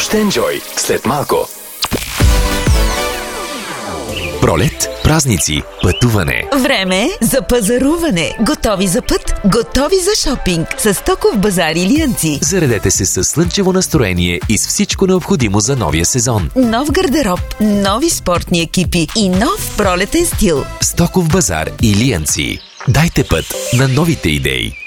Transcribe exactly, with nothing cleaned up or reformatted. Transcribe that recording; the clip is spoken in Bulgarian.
Още енджой след малко. Пролет, празници, пътуване. Време за пазаруване. Готови за път, готови за шопинг. С Стоков базар Илиянци. Заредете се със слънчево настроение и с всичко необходимо за новия сезон. Нов гардероб, нови спортни екипи и нов пролетен стил. Стоков базар Илиянци. Дайте път на новите идеи.